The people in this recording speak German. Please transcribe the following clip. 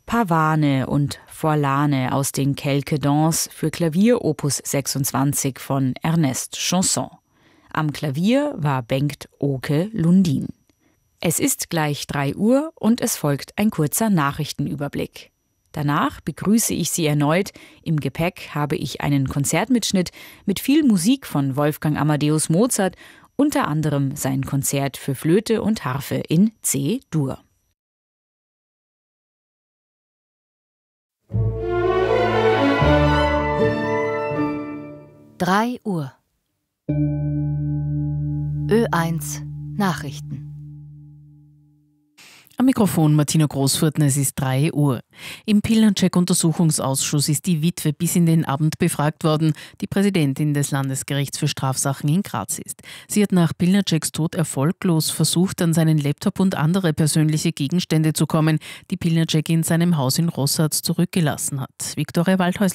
Pavane und Forlane aus den Quelques Danses für Klavier Opus 26 von Ernest Chausson. Am Klavier war Bengt Åke Lundin. Es ist gleich 3 Uhr und es folgt ein kurzer Nachrichtenüberblick. Danach begrüße ich Sie erneut. Im Gepäck habe ich einen Konzertmitschnitt mit viel Musik von Wolfgang Amadeus Mozart, unter anderem sein Konzert für Flöte und Harfe in C-Dur. Drei Uhr. Ö1 Nachrichten. Am Mikrofon Martina Großfurten, es ist 3 Uhr. Im Piłączek-Untersuchungsausschuss ist die Witwe bis in den Abend befragt worden, die Präsidentin des Landesgerichts für Strafsachen in Graz ist. Sie hat nach Piłączeks Tod erfolglos versucht, an seinen Laptop und andere persönliche Gegenstände zu kommen, die Piłączek in seinem Haus in Rossatz zurückgelassen hat. Viktoria Waldhäusl.